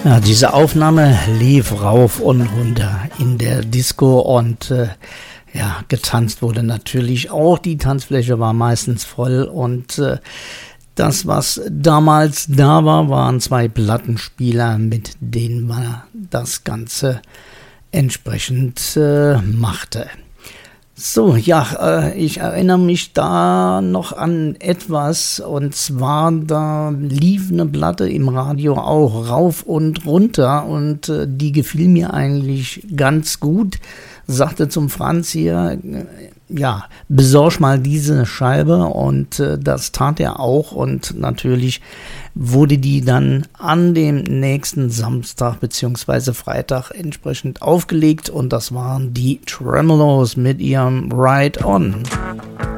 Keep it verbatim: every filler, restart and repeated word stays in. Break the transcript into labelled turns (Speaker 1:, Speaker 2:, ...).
Speaker 1: Ja, diese Aufnahme lief rauf und runter in der Disco und äh, ja, getanzt wurde natürlich auch. Die Tanzfläche war meistens voll und äh, das, was damals da war, waren zwei Plattenspieler, mit denen man das Ganze entsprechend äh, machte. So, ja, äh, ich erinnere mich da noch an etwas, und zwar, da lief eine Platte im Radio auch rauf und runter und äh, die gefiel mir eigentlich ganz gut. Sagte zum Franz hier, äh, ja, besorg mal diese Scheibe, und äh, das tat er auch, und natürlich wurde die dann an dem nächsten Samstag bzw. Freitag entsprechend aufgelegt, und das waren die Tremeloes mit ihrem Ride On.